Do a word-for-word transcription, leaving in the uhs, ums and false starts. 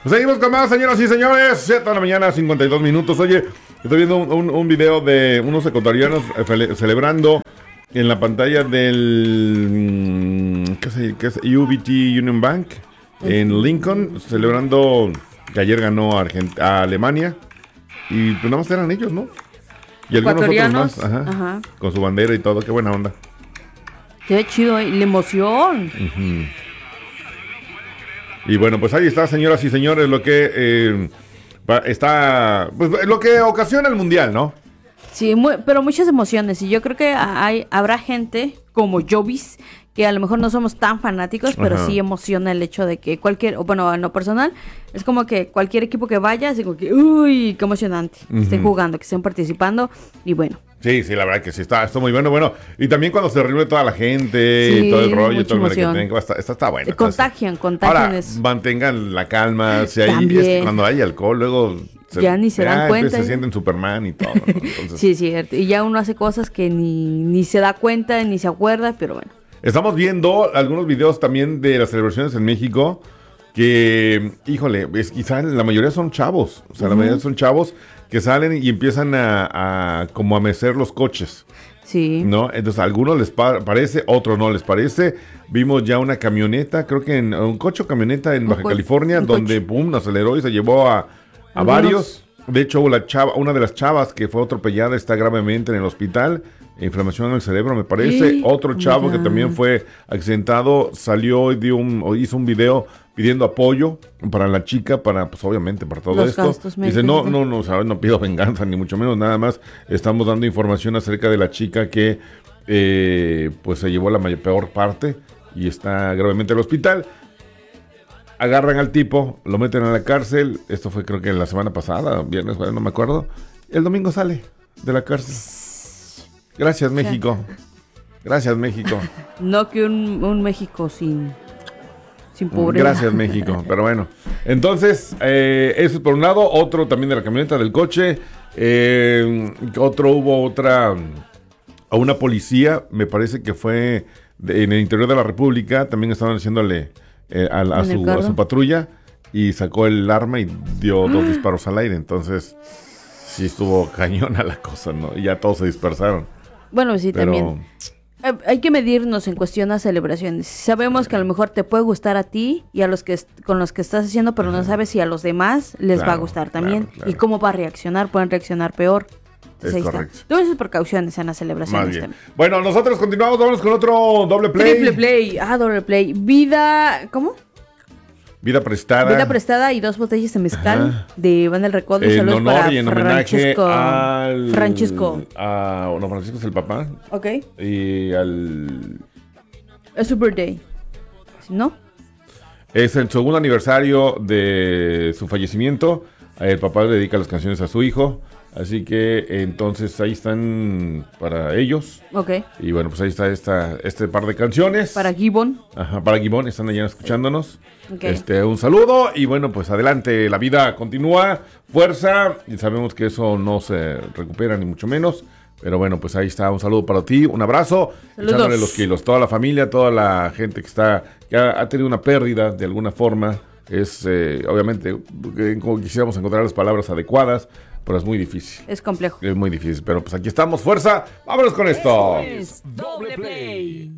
Pues seguimos con más, señoras y señores. siete de la mañana, cincuenta y dos minutos. Oye, estoy viendo un, un, un video de unos ecuatorianos eh, celebrando en la pantalla del ¿qué es, qué es? U B T Union Bank en Lincoln, celebrando que ayer ganó a, Argent- a Alemania. Y pues nada más eran ellos, ¿no? Y algunos otros más, ajá, ajá. Con su bandera y todo, qué buena onda. Qué chido, ¿eh? La emoción. Uh-huh. Y bueno, pues ahí está, señoras y señores, lo que eh, está, pues lo que ocasiona el mundial, ¿no? Sí, muy, pero muchas emociones. Y yo creo que hay, habrá gente como Jovis, que a lo mejor no somos tan fanáticos, pero Ajá. sí emociona el hecho de que cualquier, o bueno, en lo personal, es como que cualquier equipo que vaya, así como que, uy, qué emocionante, uh-huh. que estén jugando, que estén participando, y bueno. Sí, sí, la verdad que sí, está, está muy bueno, bueno, y también cuando se reúne toda la gente, sí, y todo el rollo, todo el que tenga, está, está, está bueno. Contagian, contagian Ahora, eso. mantengan la calma, si hay, es, cuando hay alcohol, luego... Se, ya ni se dan ya, cuenta. Se sienten Superman y todo, ¿no? Entonces, sí, es cierto, y ya uno hace cosas que ni, ni se da cuenta, ni se acuerda, pero bueno. Estamos viendo algunos videos también de las celebraciones en México que, híjole, es, quizá la mayoría son chavos, o sea, uh-huh. la mayoría son chavos que salen y empiezan a, a como a mecer los coches. Sí. ¿No? Entonces a algunos les pa- parece, otros no les parece. Vimos ya una camioneta, creo que en un coche o camioneta en Baja co- California, donde pum, aceleró y se llevó a, a varios. De hecho, la chava, una de las chavas que fue atropellada está gravemente en el hospital. Inflamación en el cerebro, me parece. ¿Y? Otro chavo Mira. que también fue accidentado salió y dio un, o hizo un video pidiendo apoyo para la chica, para, pues obviamente, para todo Los esto. Dice, no, no, no, ¿sabes? No pido venganza, ni mucho menos, nada más. Estamos dando información acerca de la chica que, eh, pues, se llevó la mayor, peor parte y está gravemente en el hospital. Agarran al tipo, lo meten a la cárcel. Esto fue, creo que la semana pasada, viernes, no me acuerdo. El domingo sale de la cárcel. Gracias, México. Gracias, México. No que un, un México sin, sin pobreza. Gracias, México. Pero bueno. Entonces, eh, eso es por un lado. Otro también de la camioneta, del coche. Eh, otro, hubo otra, a una policía, me parece que fue de, en el interior de la República. También estaban haciéndole eh, a, a, su, a su patrulla. Y sacó el arma y dio dos ¡Ah! disparos al aire. Entonces, sí estuvo cañona la cosa, ¿no? Y ya todos se dispersaron. Bueno, sí, Pero... también. Eh, hay que medirnos en cuestión a celebraciones. Sabemos que a lo mejor te puede gustar a ti y a los que est- con los que estás haciendo, pero Ajá. no sabes si a los demás les claro, va a gustar también. Claro, claro. Y cómo va a reaccionar, pueden reaccionar peor. Es ahí correcto. Está. Todas esas precauciones en las celebraciones también. Bueno, nosotros continuamos, vamos con otro doble play. Triple play, ah, doble play. Vida, ¿cómo? Vida prestada. Vida prestada y dos botellas de mezcal Ajá. de Van del Recodo. En Saludos honor para y en homenaje Francisco. al... Francisco. A, no, Francisco es el papá. Ok. Y al... Es su birthday. ¿No? Es el segundo aniversario de su fallecimiento. El papá le dedica las canciones a su hijo. Así que entonces ahí están para ellos. Ok. Y bueno, pues ahí está esta, este par de canciones. Para Gibbon. Ajá, para Gibbon, están allá escuchándonos. Okay. Este, un saludo y bueno, pues adelante, la vida continúa, fuerza, y sabemos que eso no se recupera ni mucho menos. Pero bueno, pues ahí está, un saludo para ti, un abrazo, Saludos. Echándole los kilos, toda la familia, toda la gente que está, que ha, ha tenido una pérdida de alguna forma. Es eh, obviamente, eh, quisiéramos encontrar las palabras adecuadas, pero es muy difícil. Es complejo. Es muy difícil, pero pues aquí estamos, fuerza, vámonos con esto. Esto es Doble Play.